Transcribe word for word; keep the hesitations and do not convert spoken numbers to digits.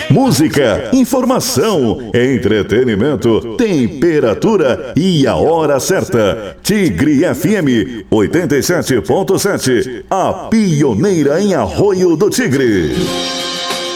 Música, informação, entretenimento, temperatura e a hora certa. Tigre F M oitenta e sete ponto sete, a pioneira em Arroio do Tigre.